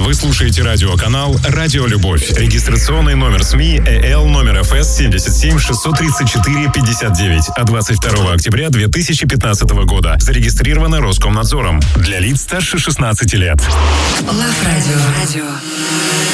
Вы слушаете радиоканал «Радио Любовь». Регистрационный номер СМИ ЭЛ номер ФС 77 634 59 от 22 октября 2015 года. Зарегистрировано Роскомнадзором. Для лиц старше 16 лет. Лав Радио.